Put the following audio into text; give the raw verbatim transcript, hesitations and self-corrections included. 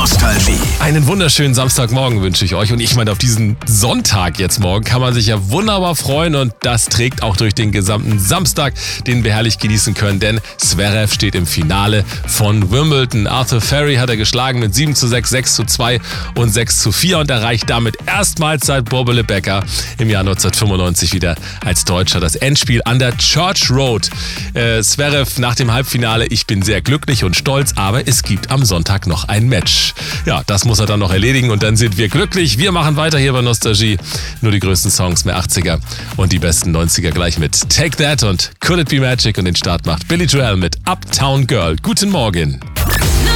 Nostalgie. Einen wunderschönen Samstagmorgen wünsche ich euch. Und ich meine, auf diesen Sonntag jetzt morgen kann man sich ja wunderbar freuen. Und das trägt auch durch den gesamten Samstag, den wir herrlich genießen können. Denn Zverev steht im Finale von Wimbledon. Arthur Ferry hat er geschlagen mit sieben zu sechs, sechs zu zwei und sechs zu vier. Und erreicht damit erstmals seit Bobbele Becker im Jahr neunzehnhundertfünfundneunzig wieder als Deutscher das Endspiel an der Church Road. Äh, Zverev nach dem Halbfinale: Ich bin sehr glücklich und stolz, aber es gibt am Sonntag noch ein Match. Ja, das muss er dann noch erledigen und dann sind wir glücklich. Wir machen weiter hier bei Nostalgie. Nur die größten Songs, mehr achtziger und die besten neunziger gleich mit Take That und Could It Be Magic, und den Start macht Billy Joel mit Uptown Girl. Guten Morgen.